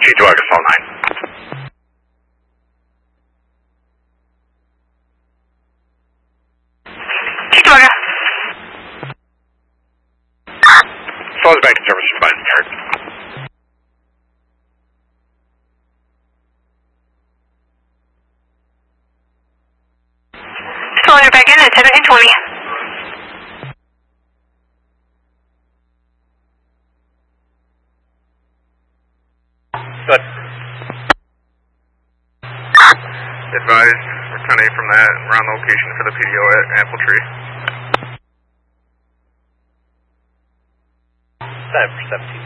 G2 August all 9. G2 August. Slows back to service from Biden yard. Slowing her back in at 1720. Good. Advised, we're 10-8 from that. We're on location for the PDO at Apple Tree. Time for 17.